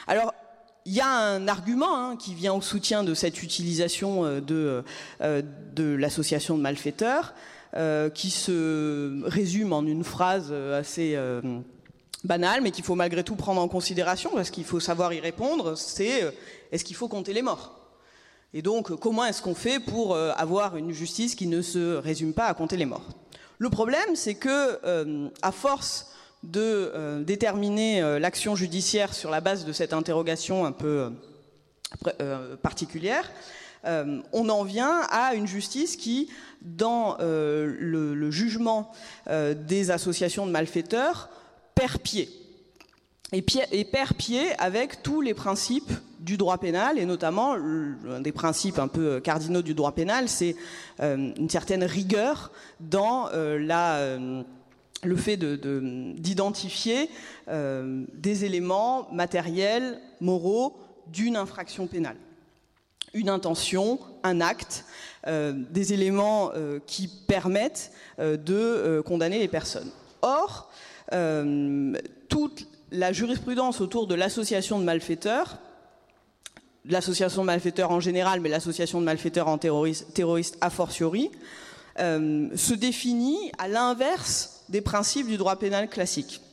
Alors, il y a un argument qui vient au soutien de cette utilisation de l'association de malfaiteurs, qui se résume en une phrase assez banale, mais qu'il faut malgré tout prendre en considération, parce qu'il faut savoir y répondre, c'est est-ce qu'il faut compter les morts ? Et donc, comment est-ce qu'on fait pour avoir une justice qui ne se résume pas à compter les morts ? Le problème, c'est que, à force de déterminer l'action judiciaire sur la base de cette interrogation un peu particulière, on en vient à une justice qui, dans le jugement des associations de malfaiteurs, perd pied. Et perd pied avec tous les principes du droit pénal, et notamment un des principes un peu cardinaux du droit pénal, c'est une certaine rigueur dans le fait d'identifier des éléments matériels, moraux d'une infraction pénale. Une intention, un acte, des éléments qui permettent de condamner les personnes. Or, toute la jurisprudence autour de l'association de malfaiteurs, l'association de malfaiteurs en général, mais l'association de malfaiteurs en terroristes a fortiori, se définit à l'inverse des principes du droit pénal classique.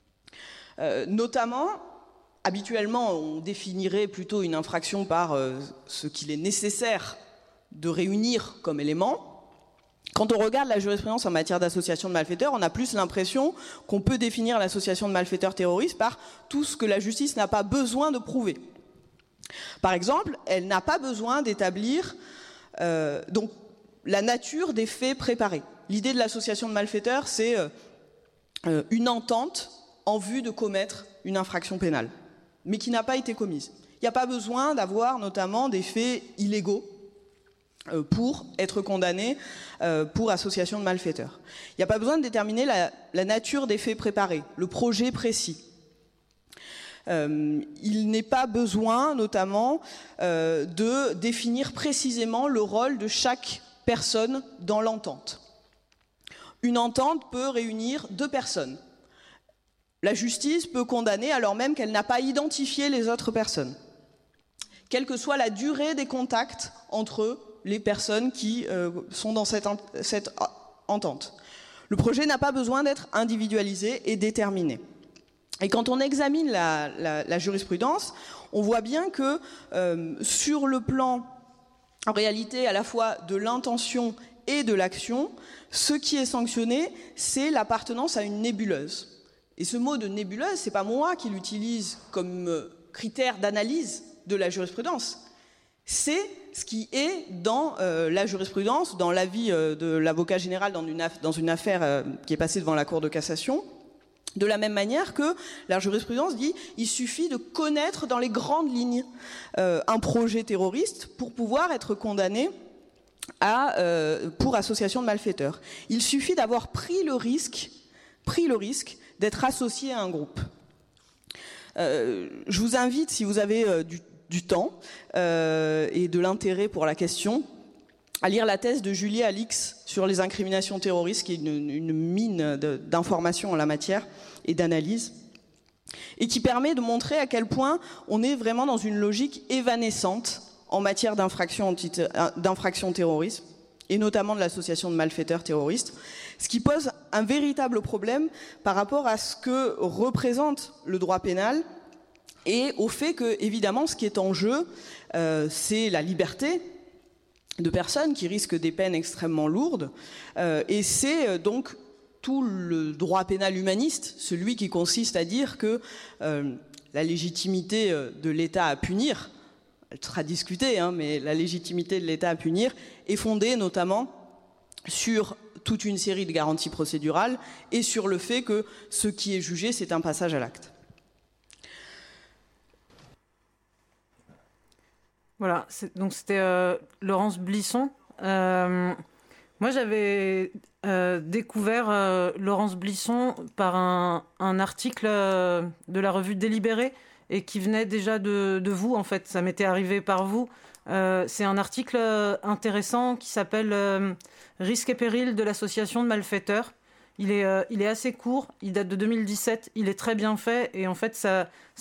Notamment, habituellement, on définirait plutôt une infraction par ce qu'il est nécessaire de réunir comme élément. Quand on regarde la jurisprudence en matière d'association de malfaiteurs, on a plus l'impression qu'on peut définir l'association de malfaiteurs terroristes par tout ce que la justice n'a pas besoin de prouver. Par exemple, elle n'a pas besoin d'établir donc la nature des faits préparés. L'idée de l'association de malfaiteurs, c'est une entente en vue de commettre une infraction pénale, mais qui n'a pas été commise. Il n'y a pas besoin d'avoir notamment des faits illégaux pour être condamné pour association de malfaiteurs. Il n'y a pas besoin de déterminer la nature des faits préparés, le projet précis. Il n'est pas besoin, notamment, de définir précisément le rôle de chaque personne dans l'entente. Une entente peut réunir 2 personnes. La justice peut condamner alors même qu'elle n'a pas identifié les autres personnes, quelle que soit la durée des contacts entre les personnes qui sont dans cette entente. Le projet n'a pas besoin d'être individualisé et déterminé. Et quand on examine la jurisprudence, on voit bien que sur le plan, en réalité, à la fois de l'intention et de l'action, ce qui est sanctionné, c'est l'appartenance à une nébuleuse. Et ce mot de nébuleuse, c'est pas moi qui l'utilise comme critère d'analyse de la jurisprudence. C'est ce qui est dans la jurisprudence, dans l'avis de l'avocat général dans une affaire qui est passée devant la Cour de cassation. De la même manière que la jurisprudence dit il suffit de connaître dans les grandes lignes un projet terroriste pour pouvoir être condamné pour association de malfaiteurs. Il suffit d'avoir pris le risque d'être associé à un groupe. Je vous invite, si vous avez du temps et de l'intérêt pour la question, à lire la thèse de Juliet Alix sur les incriminations terroristes, qui est une mine d'informations en la matière et d'analyse, et qui permet de montrer à quel point on est vraiment dans une logique évanescente en matière d'infraction terroriste, et notamment de l'association de malfaiteurs terroristes, ce qui pose un véritable problème par rapport à ce que représente le droit pénal et au fait que, évidemment, ce qui est en jeu, c'est la liberté de personnes qui risquent des peines extrêmement lourdes, et c'est donc tout le droit pénal humaniste, celui qui consiste à dire que la légitimité de l'État à punir, elle sera discutée, mais la légitimité de l'État à punir est fondée notamment sur toute une série de garanties procédurales et sur le fait que ce qui est jugé, c'est un passage à l'acte. Voilà, donc c'était Laurence Blisson. Moi, j'avais découvert Laurence Blisson par un article de la revue Délibéré et qui venait déjà de vous, en fait. Ça m'était arrivé par vous. C'est un article intéressant qui s'appelle « Risques et périls de l'association de malfaiteurs ». Il est assez court, il date de 2017, il est très bien fait et en fait, ça